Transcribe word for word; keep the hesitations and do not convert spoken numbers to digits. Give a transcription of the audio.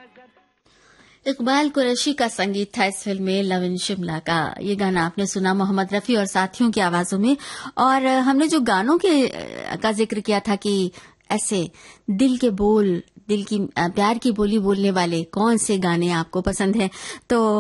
इकबाल कुरैशी का संगीत था इस फिल्म में लव इन शिमला का। ये गाना आपने सुना मोहम्मद रफी और साथियों की आवाजों में। और हमने जो गानों के का जिक्र किया था कि ऐसे दिल के बोल, दिल की प्यार की बोली बोलने वाले कौन से गाने आपको पसंद हैं, तो